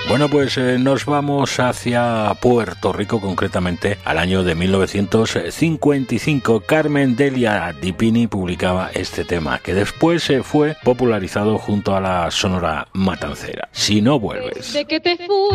Bueno, pues nos vamos hacia Puerto Rico, concretamente al año de 1955. Carmen Delia Di Pini publicaba este tema, que después fue popularizado junto a la Sonora Matancera. Si no vuelves. Desde que te fui